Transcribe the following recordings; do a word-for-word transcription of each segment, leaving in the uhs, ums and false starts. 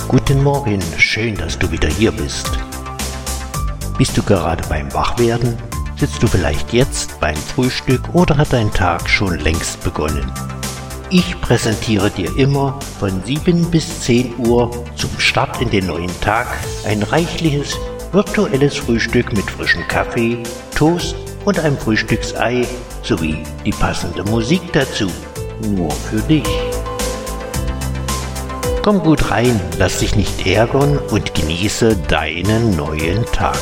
Guten Morgen, schön, dass du wieder hier bist. Bist du gerade beim Wachwerden? Sitzt du vielleicht jetzt beim Frühstück oder hat dein Tag schon längst begonnen? Ich präsentiere dir immer von sieben bis zehn Uhr zum Start in den neuen Tag ein reichliches virtuelles Frühstück mit frischem Kaffee, Toast und einem Frühstücksei sowie die passende Musik dazu. Nur für dich. Komm gut rein, lass dich nicht ärgern und genieße deinen neuen Tag.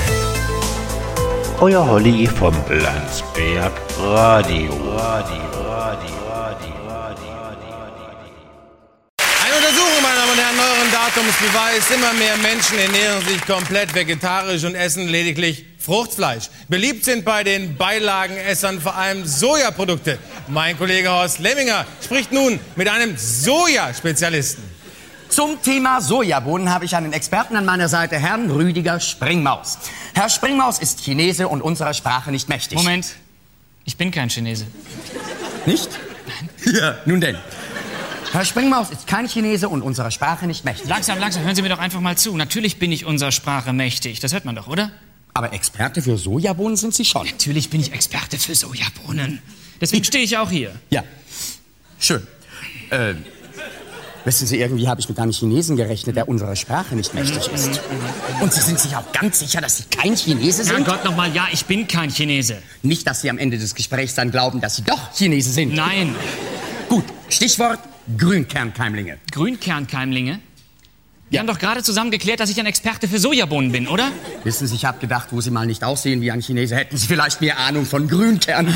Euer Holly vom Landsberg Radio. Radio, Radio, Radio, Radio, Radio. Eine Untersuchung, meine Damen und Herren, neueren Datums beweist, immer mehr Menschen ernähren sich komplett vegetarisch und essen lediglich Fruchtfleisch. Beliebt sind bei den Beilagenessern vor allem Sojaprodukte. Mein Kollege Horst Lemminger spricht nun mit einem Sojaspezialisten. Zum Thema Sojabohnen habe ich einen Experten an meiner Seite, Herrn Rüdiger Springmaus. Herr Springmaus ist Chinese und unserer Sprache nicht mächtig. Moment, ich bin kein Chinese. Nicht? Nein. Ja, nun denn. Herr Springmaus ist kein Chinese und unserer Sprache nicht mächtig. Langsam, langsam, hören Sie mir doch einfach mal zu. Natürlich bin ich unserer Sprache mächtig, das hört man doch, oder? Aber Experte für Sojabohnen sind Sie schon. Natürlich bin ich Experte für Sojabohnen. Deswegen stehe ich auch hier. Ja, schön. Äh, wissen Sie, irgendwie habe ich mit einem Chinesen gerechnet, der unserer Sprache nicht mächtig ist. Und Sie sind sich auch ganz sicher, dass Sie kein Chinese sind? Herrgott, nochmal, ja, ich bin kein Chinese. Nicht, dass Sie am Ende des Gesprächs dann glauben, dass Sie doch Chinese sind. Nein. Gut, Stichwort Grünkernkeimlinge. Grünkernkeimlinge? Wir Ja. haben doch gerade zusammen geklärt, dass ich ein Experte für Sojabohnen bin, oder? Wissen Sie, ich habe gedacht, wo Sie mal nicht aussehen wie ein Chinese, hätten Sie vielleicht mehr Ahnung von Grünkern.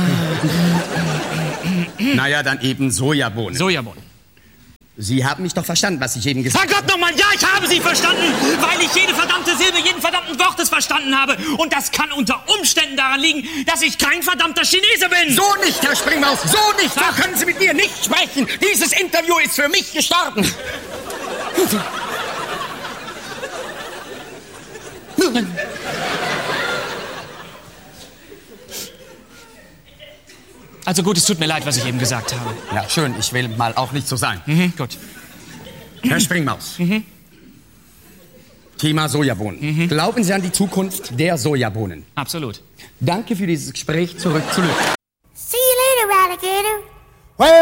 Naja, dann eben Sojabohnen. Sojabohnen. Sie haben mich doch verstanden, was ich eben gesagt habe. Herrgott, nochmal, ja, ich habe Sie verstanden, weil ich jede verdammte Silbe, jeden verdammten Wortes verstanden habe. Und das kann unter Umständen daran liegen, dass ich kein verdammter Chinese bin. So nicht, Herr Springmaus, so nicht. So können Sie mit mir nicht sprechen. Dieses Interview ist für mich gestorben. Also gut, es tut mir leid, was ich eben gesagt habe. Ja, schön, ich will mal auch nicht so sein. Mhm, gut. Herr Springmaus. Mhm. Thema Sojabohnen. Mhm. Glauben Sie an die Zukunft der Sojabohnen? Absolut. Danke für dieses Gespräch. Zurück zu Lück. See you later, alligator.